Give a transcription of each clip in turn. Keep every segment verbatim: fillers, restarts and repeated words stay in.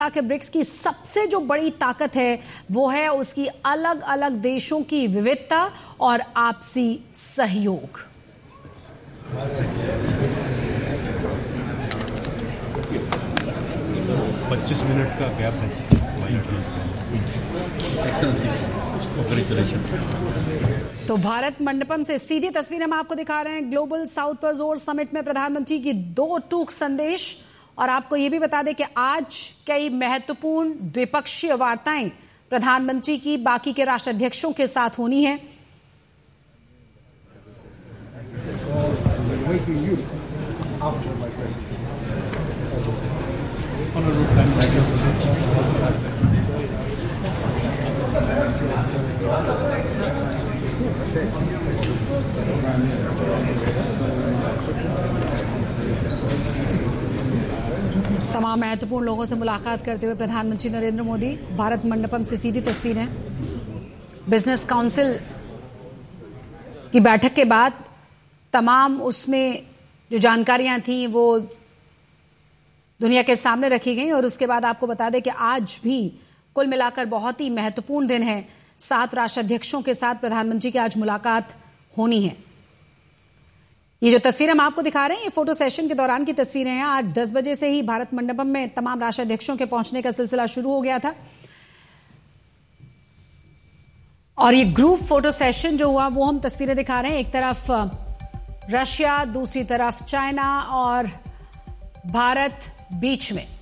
कि ब्रिक्स की सबसे जो बड़ी ताकत है वो है उसकी अलग अलग देशों की विविधता और आपसी सहयोग। पच्चीस मिनट का गैप है। तो भारत मंडपम से सीधी तस्वीर हम आपको दिखा रहे हैं। ग्लोबल साउथ पर जोर समिट में प्रधानमंत्री की दो टूक संदेश, और आपको यह भी बता दें कि आज कई महत्वपूर्ण द्विपक्षीय वार्ताएं प्रधानमंत्री की बाकी के राष्ट्राध्यक्षों के साथ होनी है। तमाम महत्वपूर्ण लोगों से मुलाकात करते हुए प्रधानमंत्री नरेंद्र मोदी भारत मंडपम से सीधी तस्वीरें। बिजनेस काउंसिल की बैठक के बाद तमाम उसमें जो जानकारियां थी वो दुनिया के सामने रखी गई, और उसके बाद आपको बता दें कि आज भी कुल मिलाकर बहुत ही महत्वपूर्ण दिन है। सात राष्ट्राध्यक्षों के साथ प्रधानमंत्री की आज मुलाकात होनी है। ये जो तस्वीर हम आपको दिखा रहे हैं ये फोटो सेशन के दौरान की तस्वीरें हैं। आज दस बजे से ही भारत मंडपम में तमाम राष्ट्राध्यक्षों के पहुंचने का सिलसिला शुरू हो गया था, और ये ग्रुप फोटो सेशन जो हुआ वो हम तस्वीरें दिखा रहे हैं। एक तरफ रशिया, दूसरी तरफ चाइना और भारत बीच में।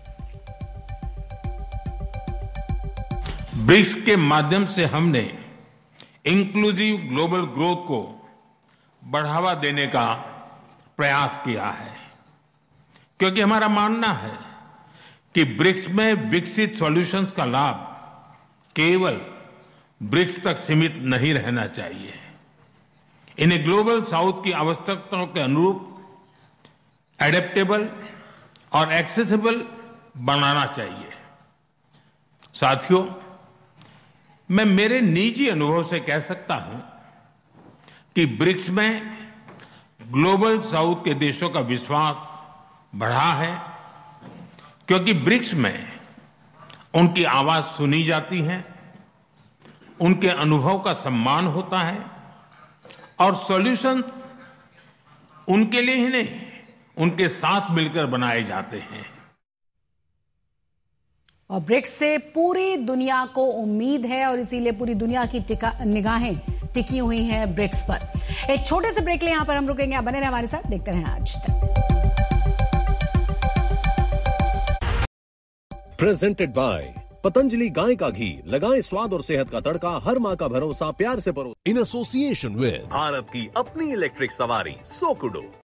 ब्रिक्स के माध्यम से हमने इंक्लूसिव ग्लोबल ग्रोथ को बढ़ावा देने का प्रयास किया है, क्योंकि हमारा मानना है कि ब्रिक्स में विकसित सॉल्यूशंस का लाभ केवल ब्रिक्स तक सीमित नहीं रहना चाहिए। इन्हें ग्लोबल साउथ की आवश्यकताओं के अनुरूप एडेप्टेबल और एक्सेसिबल बनाना चाहिए। साथियों, मैं मेरे निजी अनुभव से कह सकता हूं कि ब्रिक्स में ग्लोबल साउथ के देशों का विश्वास बढ़ा है, क्योंकि ब्रिक्स में उनकी आवाज सुनी जाती है, उनके अनुभव का सम्मान होता है, और सॉल्यूशन उनके लिए ही नहीं उनके साथ मिलकर बनाए जाते हैं। और ब्रिक्स से पूरी दुनिया को उम्मीद है, और इसीलिए पूरी दुनिया की निगाहें टिकी हुई हैं ब्रिक्स पर। एक छोटे से ब्रेक ले यहां पर हम रुकेंगे। आप बने रहे हमारे साथ, देखते रहें आज तक। प्रेजेंटेड बाय पतंजलि गाय का घी, लगाएं स्वाद और सेहत का तड़का, हर माँ का भरोसा प्यार से परो। इन एसोसिएशन विद भारत की अपनी इलेक्ट्रिक सवारी सोकुडो।